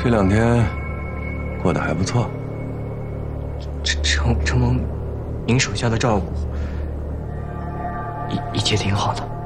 这2天过得还不错。 承蒙您手下的照顾，一切挺好的。